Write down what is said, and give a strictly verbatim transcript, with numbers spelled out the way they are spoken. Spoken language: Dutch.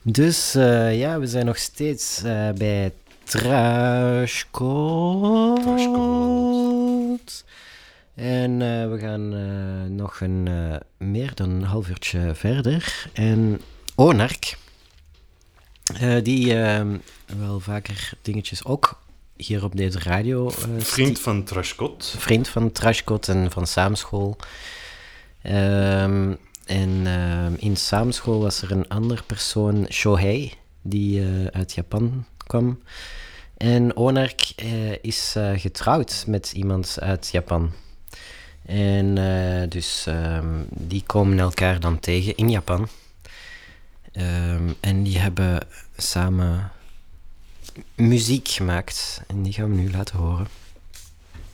Dus uh, ja, we zijn nog steeds uh, bij Trashcode. Trashcode. En uh, we gaan uh, nog een uh, meer dan een half uurtje verder. En Onark, uh, die uh, wel vaker dingetjes ook hier op deze radio... Uh, vriend van Trashcode. Vriend van Trashcode en van Saamschool. Um, En uh, in Saamschool was er een andere persoon, Shohei, die uh, uit Japan kwam. En Onark uh, is uh, getrouwd met iemand uit Japan. En uh, dus um, die komen elkaar dan tegen in Japan. Um, en die hebben samen muziek gemaakt. En die gaan we nu laten horen.